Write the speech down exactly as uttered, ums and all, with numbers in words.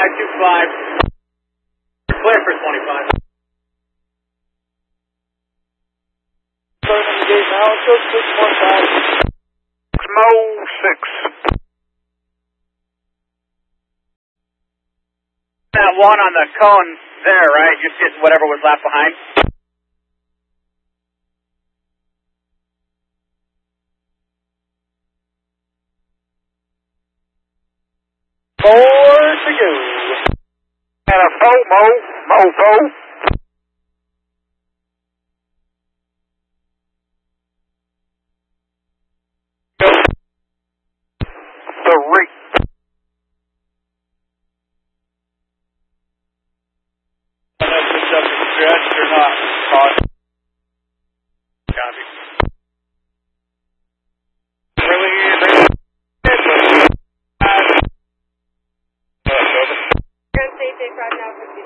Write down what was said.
five two five. Clear for twenty-five. Starting the gate now, show six one five. Mo six. That one on the cone there, right? Just getting whatever was left behind. Four to go. And a foe, Mo. Mo, foe. Three. And that's picked up the stretch or not? Caution. Copy. Really, really. You're on stage eight, right now.